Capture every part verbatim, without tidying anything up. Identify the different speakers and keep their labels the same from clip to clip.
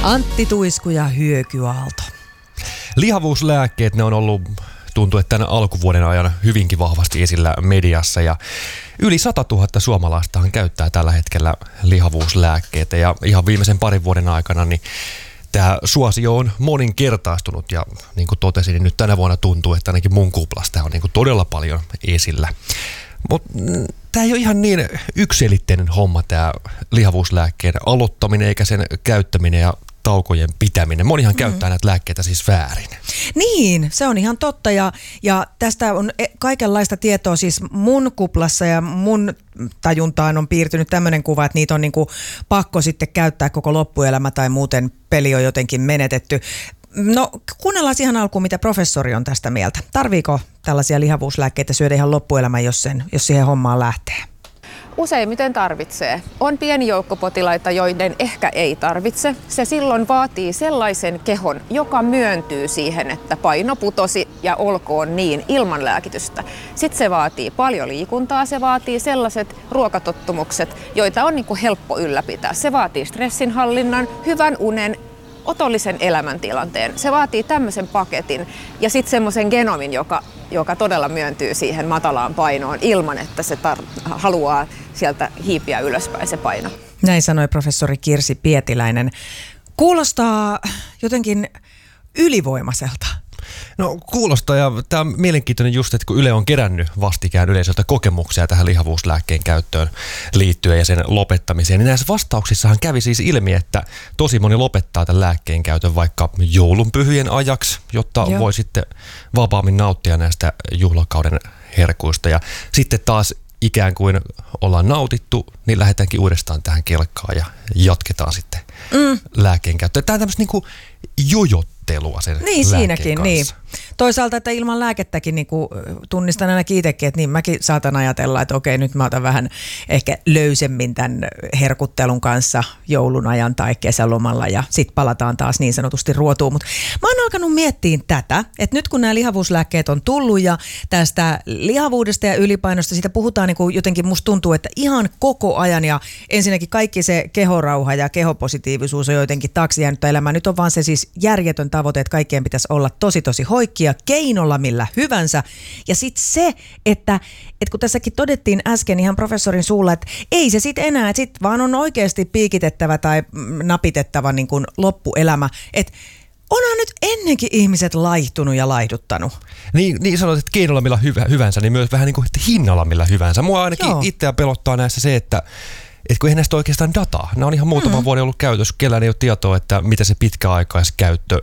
Speaker 1: Antti Tuisku ja Hyökyaalto.
Speaker 2: Lihavuuslääkkeet, ne on ollut, tuntuu, että tämän alkuvuoden ajan hyvinkin vahvasti esillä mediassa ja yli sata tuhatta suomalaistahan käyttää tällä hetkellä lihavuuslääkkeitä ja ihan viimeisen parin vuoden aikana niin tämä suosio on moninkertaistunut ja niin kuin totesin, niin nyt tänä vuonna tuntuu, että ainakin mun kuplassa tämä on niin kuin todella paljon esillä. Mutta tämä ei ole ihan niin yksiselitteinen homma tämä lihavuuslääkkeen aloittaminen eikä sen käyttäminen ja taukojen pitäminen. Monihan mm. käyttää näitä lääkkeitä siis väärin.
Speaker 1: Niin, se on ihan totta ja, ja tästä on kaikenlaista tietoa siis mun kuplassa ja mun tajuntaan on piirtynyt tämmöinen kuva, että niitä on niinku pakko sitten käyttää koko loppuelämä tai muuten peli on jotenkin menetetty. No kuunnellaan ihan alkuun, mitä professori on tästä mieltä. Tarviiko tällaisia lihavuuslääkkeitä syödä ihan loppuelämän, jos, sen, jos siihen hommaan lähtee?
Speaker 3: Useimmiten tarvitsee. On pieni joukko potilaita, joiden ehkä ei tarvitse. Se silloin vaatii sellaisen kehon, joka myöntyy siihen, että paino putosi ja olkoon niin ilman lääkitystä. Sitten se vaatii paljon liikuntaa, se vaatii sellaiset ruokatottumukset, joita on niin kuin helppo ylläpitää. Se vaatii stressinhallinnan, hyvän unen, otollisen elämäntilanteen. Se vaatii tämmöisen paketin ja sitten semmoisen genomin, joka, joka todella myöntyy siihen matalaan painoon ilman, että se tar- haluaa sieltä hiipiä ylöspäin se paino.
Speaker 1: Näin sanoi professori Kirsi Pietiläinen. Kuulostaa jotenkin ylivoimaiselta.
Speaker 2: No kuulostaa ja tämä on mielenkiintoinen just, että kun Yle on kerännyt vastikään yleisöltä kokemuksia tähän lihavuuslääkkeen käyttöön liittyen ja sen lopettamiseen, niin näissä vastauksissahan kävi siis ilmi, että tosi moni lopettaa tämän lääkkeen käytön vaikka joulunpyhien ajaksi, jotta Joo. voi sitten vapaammin nauttia näistä juhlakauden herkuista ja sitten taas ikään kuin ollaan nautittu, niin lähdetäänkin uudestaan tähän kelkkaan ja jatketaan sitten mm. lääkkeen käyttöön. Tämä on tämmöistä niin kuin jojottelua sen
Speaker 1: Niin siinäkin,
Speaker 2: kanssa.
Speaker 1: niin. Toisaalta, että ilman lääkettäkin niin kuin tunnistan ainakin itsekin, että niin mäkin saatan ajatella, että okei, nyt mä otan vähän ehkä löysemmin tämän herkuttelun kanssa joulun ajan tai kesälomalla ja sitten palataan taas niin sanotusti ruotuun. Mutta mä oon alkanut miettiä tätä, että nyt kun nämä lihavuuslääkkeet on tullut ja tästä lihavuudesta ja ylipainosta, siitä puhutaan niin kuin jotenkin musta tuntuu, että ihan koko ajan ja ensinnäkin kaikki se kehorauha ja kehopositiivisuus on jotenkin taakse jäänyttä elämää. Nyt on vaan se siis järjetön tavoite, että kaikkien pitäisi olla tosi tosi hoikkia keinolla millä hyvänsä. Ja sitten se, että, että kun tässäkin todettiin äsken ihan professorin suulla, että ei se sitten enää, että sitten vaan on oikeasti piikitettävä tai napitettava niin kuin loppuelämä. Että onhan nyt ennenkin ihmiset laihtunut ja laihduttanut.
Speaker 2: Niin, niin sanoit, että keinolla millä hyvä, hyvänsä, niin myös vähän niin kuin että hinnalla millä hyvänsä. Mua ainakin Joo. itseä pelottaa näissä se, että että kun ei näistä oikeastaan dataa. Nämä on ihan muutaman mm. vuoden ollut käytössä. Kellään ei ole tietoa, että mitä se pitkäaikaiskäyttö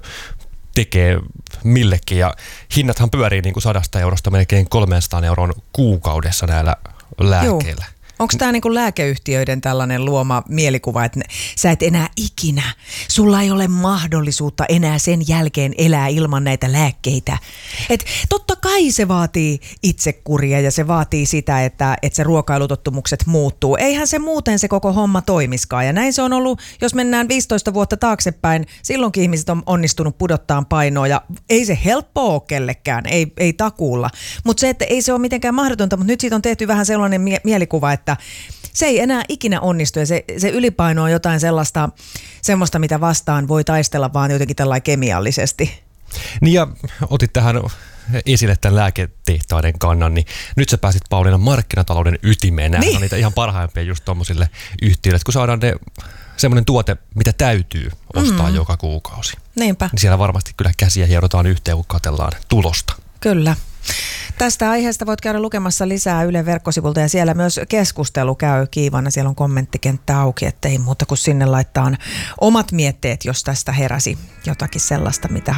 Speaker 2: tekee millekin. Ja hinnathan pyörii niin kuin sadasta eurosta melkein kolmesataa euron kuukaudessa näillä lääkkeillä. Joo.
Speaker 1: Onko tämä niinku lääkeyhtiöiden tällainen luoma mielikuva, että sä et enää ikinä, sulla ei ole mahdollisuutta enää sen jälkeen elää ilman näitä lääkkeitä. Et totta kai se vaatii itsekuria ja se vaatii sitä, että, että se ruokailutottumukset muuttuu. Eihän se muuten se koko homma toimiskaan. Ja näin se on ollut, jos mennään viisitoista vuotta taaksepäin, silloinkin ihmiset on onnistunut pudottaa painoa ja ei se helppoa ole kellekään, ei, ei takuulla. Mutta se, että ei se ole mitenkään mahdotonta, mutta nyt siitä on tehty vähän sellainen mie- mielikuva, että että se ei enää ikinä onnistu ja se, se ylipaino on jotain sellaista, semmoista, mitä vastaan voi taistella vaan jotenkin tällainen kemiallisesti.
Speaker 2: Niin ja otit tähän esille tämän lääketehtaiden kannan, niin nyt sä pääsit Pauliina markkinatalouden ytimeen. Nämä niin. on niitä ihan parhaimpia just tommosille yhtiöille, kun saadaan ne semmoinen tuote, mitä täytyy ostaa mm. joka kuukausi.
Speaker 1: Niinpä.
Speaker 2: Niin siellä varmasti kyllä käsiä hierotaan yhteen, kun katsellaan tulosta.
Speaker 1: Kyllä. Tästä aiheesta voit käydä lukemassa lisää Ylen verkkosivulta ja siellä myös keskustelu käy kiivana. Siellä on kommenttikenttä auki, ettei muuta kuin sinne laittaa omat mietteet, jos tästä heräsi jotakin sellaista, mitä